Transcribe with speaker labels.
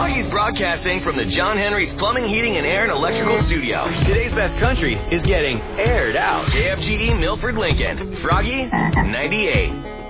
Speaker 1: Froggy's broadcasting from the John Henry's Plumbing, Heating, and Air and Electrical Studio. Today's best country is getting aired out. KFGE Milford, Lincoln. Froggy 98.